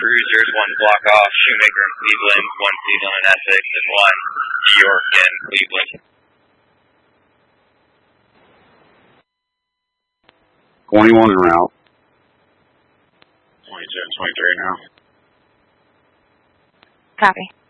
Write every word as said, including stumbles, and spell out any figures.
Cruisers, one block off, Shoemaker and Cleveland, one Cleveland and Essex, and one New York and Cleveland. twenty-one en route. twenty-two and twenty-three now. Copy.